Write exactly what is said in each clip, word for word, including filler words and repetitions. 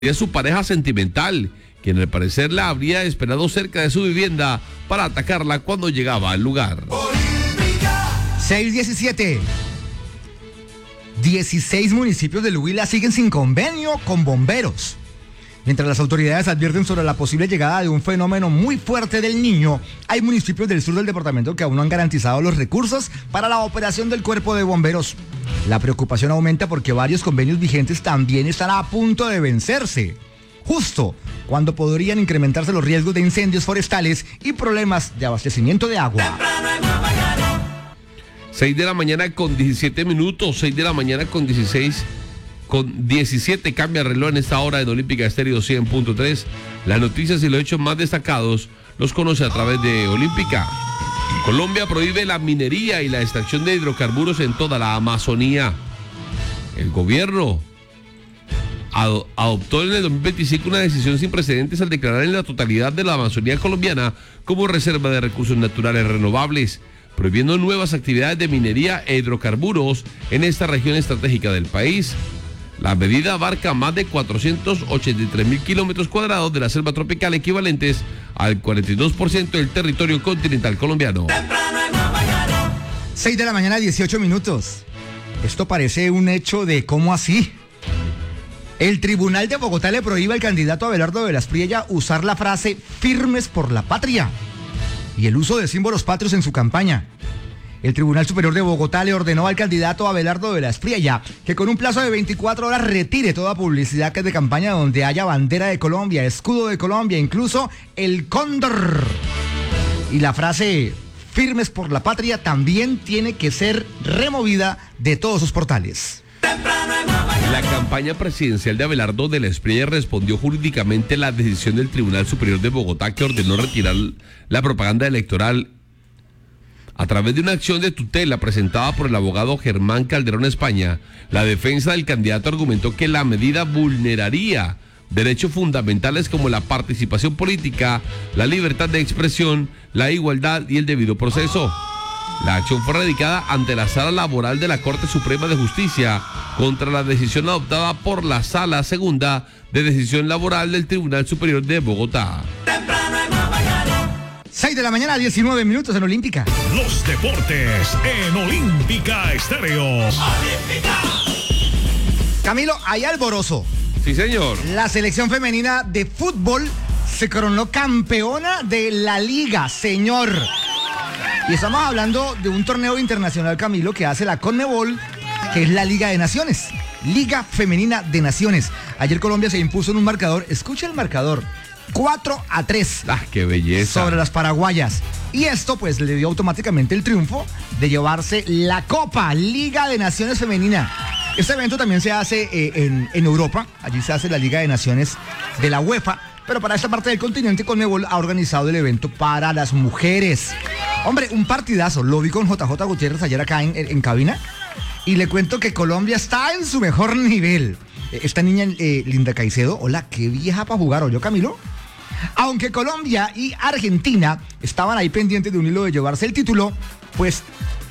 es su pareja sentimental, quien al parecer la habría esperado cerca de su vivienda para atacarla cuando llegaba al lugar. seis diecisiete. dieciséis municipios del Huila siguen sin convenio con bomberos. Mientras las autoridades advierten sobre la posible llegada de un fenómeno muy fuerte del Niño, hay municipios del sur del departamento que aún no han garantizado los recursos para la operación del cuerpo de bomberos. La preocupación aumenta porque varios convenios vigentes también están a punto de vencerse, justo cuando podrían incrementarse los riesgos de incendios forestales y problemas de abastecimiento de agua. seis de la mañana con diecisiete minutos, seis de la mañana con dieciséis, con diecisiete, cambia el reloj en esta hora en Olímpica Estéreo cien punto tres. Las noticias y los hechos más destacados los conoce a través de Olímpica. Colombia prohíbe la minería y la extracción de hidrocarburos en toda la Amazonía. El gobierno ad- adoptó en el dos mil veinticinco una decisión sin precedentes al declarar en la totalidad de la Amazonía colombiana como reserva de recursos naturales renovables, prohibiendo nuevas actividades de minería e hidrocarburos en esta región estratégica del país. La medida abarca más de cuatrocientos ochenta y tres mil kilómetros cuadrados de la selva tropical, equivalentes al cuarenta y dos por ciento del territorio continental colombiano. seis de la mañana, dieciocho minutos. Esto parece un hecho de ¿cómo así? El Tribunal de Bogotá le prohíbe al candidato Abelardo de la Espriella usar la frase "firmes por la patria" y el uso de símbolos patrios en su campaña. El Tribunal Superior de Bogotá le ordenó al candidato Abelardo de la Espriella que con un plazo de veinticuatro horas retire toda publicidad de campaña donde haya bandera de Colombia, escudo de Colombia, incluso el cóndor. Y la frase "firmes por la patria" también tiene que ser removida de todos sus portales. La campaña presidencial de Abelardo de la Espriella respondió jurídicamente la decisión del Tribunal Superior de Bogotá, que ordenó retirar la propaganda electoral. A través de una acción de tutela presentada por el abogado Germán Calderón España, la defensa del candidato argumentó que la medida vulneraría derechos fundamentales como la participación política, la libertad de expresión, la igualdad y el debido proceso. La acción fue radicada ante la Sala Laboral de la Corte Suprema de Justicia contra la decisión adoptada por la Sala Segunda de Decisión Laboral del Tribunal Superior de Bogotá. seis de la mañana, diecinueve minutos en Olímpica. Los deportes en Olímpica Estéreo. Olímpica. Camilo, hay alborozo. Sí, señor. La selección femenina de fútbol se coronó campeona de la liga, señor. Y estamos hablando de un torneo internacional, Camilo, que hace la Conmebol, que es la Liga de Naciones. Liga Femenina de Naciones. Ayer Colombia se impuso en un marcador, escucha el marcador, cuatro a tres. ¡Ah, qué belleza! Sobre las paraguayas. Y esto pues le dio automáticamente el triunfo de llevarse la Copa Liga de Naciones Femenina. Este evento también se hace eh, en, en Europa. Allí se hace la Liga de Naciones de la UEFA. Pero para esta parte del continente, Conmebol ha organizado el evento para las mujeres. Hombre, un partidazo. Lo vi con J J Gutiérrez ayer acá en, en, en cabina. Y le cuento que Colombia está en su mejor nivel. Esta niña, eh, Linda Caicedo, hola, qué vieja para jugar, ¿oyó, Camilo? Aunque Colombia y Argentina estaban ahí pendientes de un hilo de llevarse el título, pues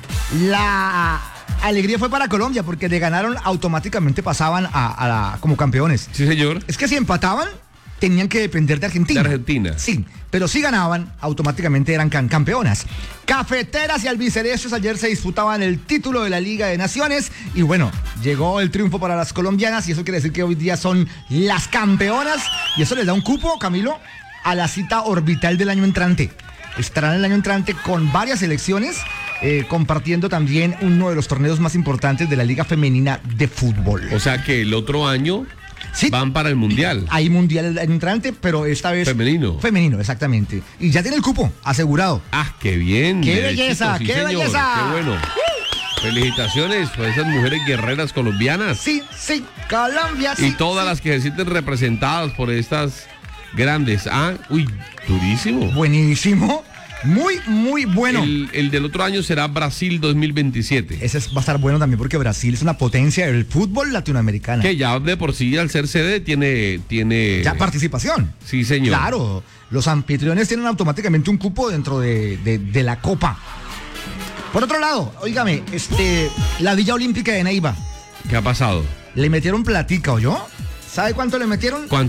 la alegría fue para Colombia, porque de ganaron automáticamente pasaban a, a la, como campeones. Sí, señor. Es que si empataban, tenían que depender de Argentina. De Argentina. Sí, pero si ganaban, automáticamente eran can- campeonas. Cafeteras y albicelestes ayer se disputaban el título de la Liga de Naciones y bueno, llegó el triunfo para las colombianas y eso quiere decir que hoy día son las campeonas y eso les da un cupo, Camilo, a la cita orbital del año entrante. Estarán el año entrante con varias selecciones, eh, compartiendo también uno de los torneos más importantes de la Liga Femenina de Fútbol. O sea que el otro año sí, van para el Mundial. Hay Mundial el año entrante, pero esta vez... Femenino. Femenino, exactamente. Y ya tiene el cupo asegurado. ¡Ah, qué bien! ¡Qué belleza, sí, qué señor, belleza! ¡Qué bueno! Felicitaciones por esas mujeres guerreras colombianas. Sí, sí, Colombia, sí. Y todas sí. las que se sienten representadas por estas grandes. Ah, uy, durísimo. Buenísimo. Muy, muy bueno. El, el del otro año será Brasil dos mil veintisiete. Ese es- va a estar bueno también porque Brasil es una potencia del fútbol latinoamericano. Que ya de por sí al ser sede tiene... tiene... Ya participación. Sí, señor. Claro, los anfitriones tienen automáticamente un cupo dentro de, de, de la Copa. Por otro lado, óigame, este, la Villa Olímpica de Neiva, ¿Qué ha pasado? le metieron platica, ¿oyó? ¿Sabe cuánto le metieron? ¿Cuánto?